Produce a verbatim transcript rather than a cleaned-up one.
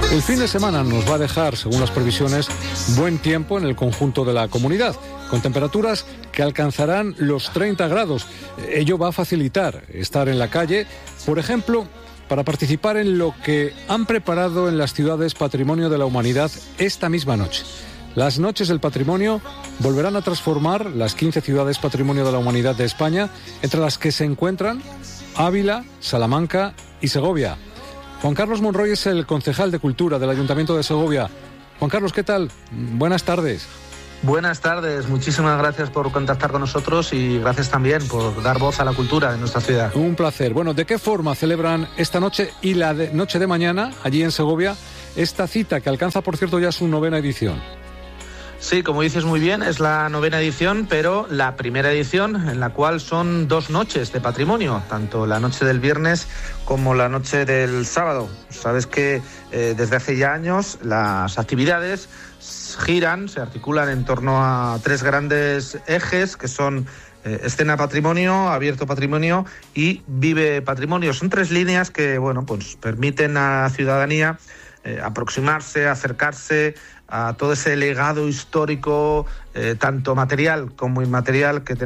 El fin de semana nos va a dejar, según las previsiones, buen tiempo en el conjunto de la comunidad, con temperaturas que alcanzarán los treinta grados. Ello va a facilitar estar en la calle, por ejemplo, para participar en lo que han preparado en las ciudades Patrimonio de la Humanidad esta misma noche. Las Noches del Patrimonio volverán a transformar las quince ciudades Patrimonio de la Humanidad de España, entre las que se encuentran Ávila, Salamanca y Segovia. Juan Carlos Monroy es el concejal de Cultura del Ayuntamiento de Segovia. Juan Carlos, ¿qué tal? Buenas tardes. Buenas tardes, muchísimas gracias por contactar con nosotros y gracias también por dar voz a la cultura de nuestra ciudad. Un placer. Bueno, ¿de qué forma celebran esta noche y la de noche de mañana, allí en Segovia, esta cita que alcanza, por cierto, ya su novena edición? Sí, como dices muy bien, es la novena edición, pero la primera edición en la cual son dos noches de patrimonio, tanto la noche del viernes como la noche del sábado. Sabes que eh, desde hace ya años las actividades giran, se articulan en torno a tres grandes ejes que son eh, Escena Patrimonio, Abierto Patrimonio y Vive Patrimonio. Son tres líneas que, bueno, pues permiten a la ciudadanía eh, aproximarse, acercarse a todo ese legado histórico, eh, tanto material como inmaterial, que tenemos